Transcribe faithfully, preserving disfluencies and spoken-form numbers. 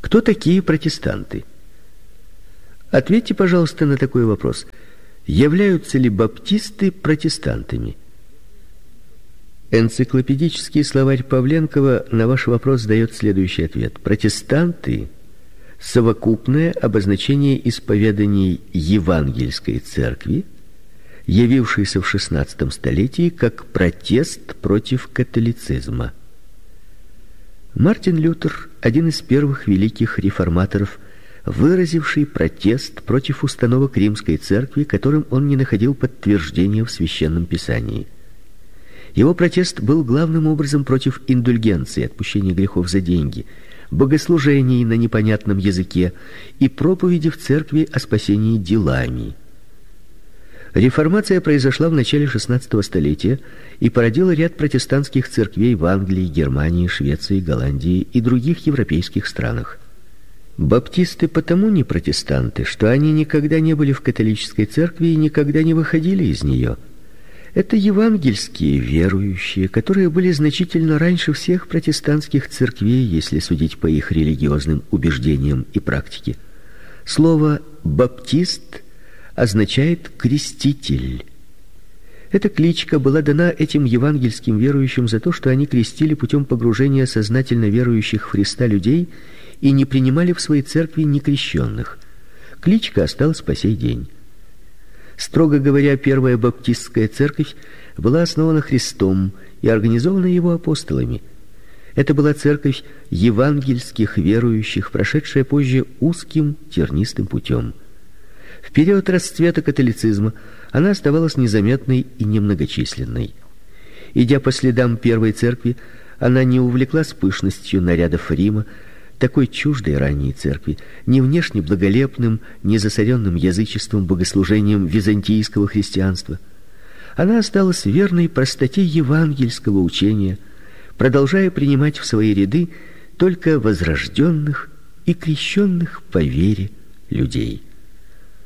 Кто такие протестанты? Ответьте, пожалуйста, на такой вопрос. Являются ли баптисты протестантами? Энциклопедический словарь Павленкова на ваш вопрос дает следующий ответ. Протестанты — совокупное обозначение исповеданий Евангельской церкви, явившейся в шестнадцатом столетии как протест против католицизма. Мартин Лютер — один из первых великих реформаторов, выразивший протест против установок Римской церкви, которым он не находил подтверждения в Священном Писании. Его протест был главным образом против индульгенции, отпущения грехов за деньги, богослужений на непонятном языке и проповеди в церкви о спасении делами. Реформация произошла в начале шестнадцатого столетия и породила ряд протестантских церквей в Англии, Германии, Швеции, Голландии и других европейских странах. Баптисты потому не протестанты, что они никогда не были в католической церкви и никогда не выходили из нее. Это евангельские верующие, которые были значительно раньше всех протестантских церквей, если судить по их религиозным убеждениям и практике. Слово «баптист» означает «креститель». Эта кличка была дана этим евангельским верующим за то, что они крестили путем погружения сознательно верующих в Христа людей и не принимали в свои церкви некрещенных. Кличка осталась по сей день. Строго говоря, первая баптистская церковь была основана Христом и организована его апостолами. Это была церковь евангельских верующих, прошедшая позже узким тернистым путем. В период расцвета католицизма она оставалась незаметной и немногочисленной. Идя по следам первой церкви, она не увлеклась пышностью нарядов Рима, такой чуждой ранней церкви, ни внешне благолепным, ни засоренным язычеством богослужением византийского христианства. Она осталась верной простоте евангельского учения, продолжая принимать в свои ряды только возрожденных и крещенных по вере людей.